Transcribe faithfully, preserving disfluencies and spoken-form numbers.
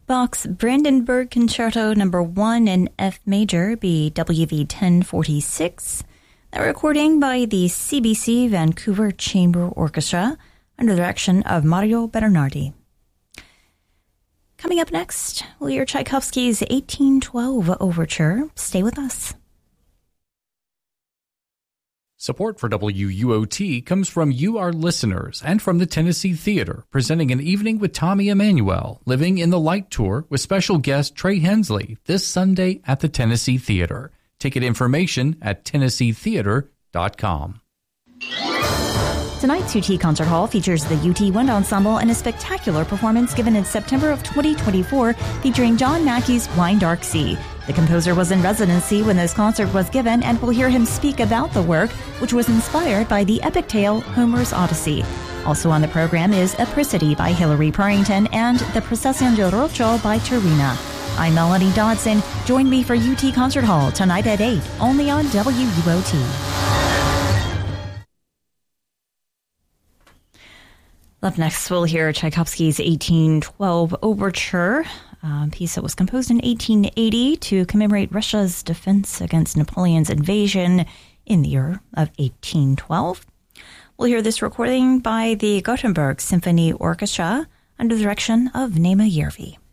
Bach's Brandenburg Concerto Number one in F major, B W V ten forty-six. A recording by the C B C Vancouver Chamber Orchestra under the direction of Mario Bernardi. Coming up next, we'll hear Tchaikovsky's eighteen twelve Overture. Stay with us. Support for W U O T comes from you, our listeners, and from the Tennessee Theater, presenting an evening with Tommy Emmanuel, Living in the Light Tour with special guest Trey Hensley this Sunday at the Tennessee Theater. Ticket information at tennessee theater dot com. Tonight's U T Concert Hall features the U T Wind Ensemble in a spectacular performance given in September of twenty twenty-four featuring John Mackey's Wine Dark Sea. The composer was in residency when this concert was given, and we'll hear him speak about the work, which was inspired by the epic tale Homer's Odyssey. Also on the program is Apricity by Hilary Purrington and The Procession del Rocho by Terina. I'm Melanie Dodson. Join me for U T Concert Hall tonight at eight, only on W U O T. Up next, we'll hear Tchaikovsky's eighteen twelve Overture, a piece that was composed in eighteen eighty to commemorate Russia's defense against Napoleon's invasion in the year of eighteen twelve. We'll hear this recording by the Gothenburg Symphony Orchestra under the direction of Nema Järvi.